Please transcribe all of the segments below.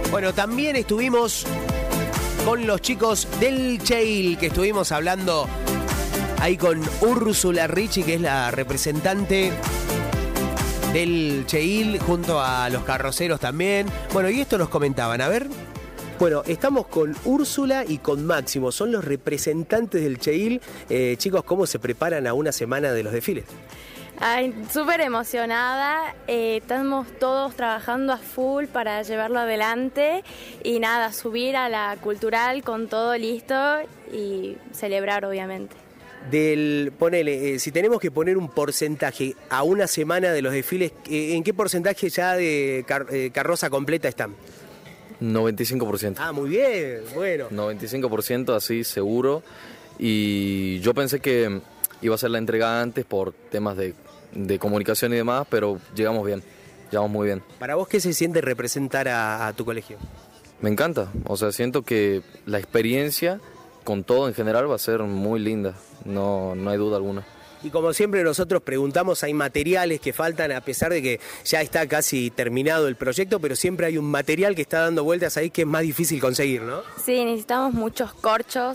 Bueno, también estuvimos con los chicos del Cheil, que estuvimos hablando ahí con Úrsula Ricci, que es la representante del Cheil, junto a los carroceros también. Bueno, y esto nos comentaban, a ver. Bueno, estamos con Úrsula y con Máximo, son los representantes del Cheil. Chicos, ¿cómo se preparan a una semana de los desfiles? Ay, súper emocionada, estamos todos trabajando a full para llevarlo adelante y nada, subir a la cultural con todo listo y celebrar obviamente. Ponele, si tenemos que poner un porcentaje a una semana de los desfiles, ¿en qué porcentaje ya de carroza completa están? 95%. Ah, muy bien, bueno. 95% así seguro. Y yo pensé que iba a ser la entrega antes por temas de comunicación y demás, pero llegamos bien, llegamos muy bien. ¿Para vos qué se siente representar a tu colegio? Me encanta, o sea, siento que la experiencia con todo en general va a ser muy linda, no hay duda alguna. Y como siempre nosotros preguntamos, hay materiales que faltan a pesar de que ya está casi terminado el proyecto, pero siempre hay un material que está dando vueltas ahí que es más difícil conseguir, ¿no? Sí, necesitamos muchos corchos.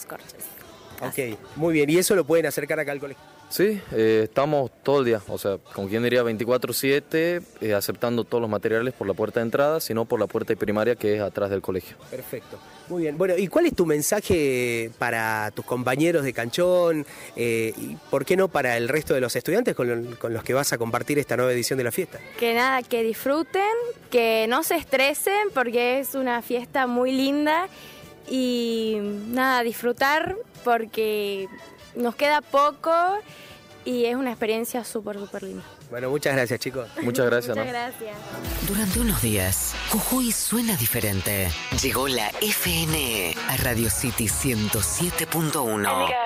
Ok, muy bien, ¿y eso lo pueden acercar acá al colegio? Sí, estamos todo el día, o sea, como quien diría 24/7, aceptando todos los materiales por la puerta de entrada, sino por la puerta primaria que es atrás del colegio. Perfecto, muy bien. Bueno, ¿y cuál es tu mensaje para tus compañeros de canchón y por qué no para el resto de los estudiantes con los que vas a compartir esta nueva edición de la fiesta? Que nada, que disfruten, que no se estresen porque es una fiesta muy linda y nada, disfrutar porque nos queda poco y es una experiencia súper linda. Bueno, muchas gracias, chicos. Muchas gracias. Muchas gracias. Durante unos días, Jujuy suena diferente. Llegó la FNE a Radio City 107.1.